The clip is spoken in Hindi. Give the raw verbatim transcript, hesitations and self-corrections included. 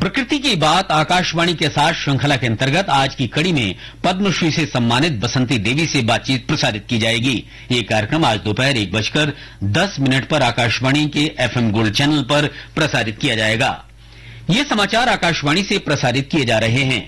प्रकृति की बात आकाशवाणी के साथ श्रृंखला के अंतर्गत आज की कड़ी में पद्मश्री से सम्मानित बसंती देवी से बातचीत प्रसारित की जाएगी। ये कार्यक्रम आज दोपहर एक बजकर दस मिनट पर आकाशवाणी के एफएम गोल्ड चैनल पर प्रसारित किया जाएगा। ये समाचार आकाशवाणी से प्रसारित किए जा रहे हैं।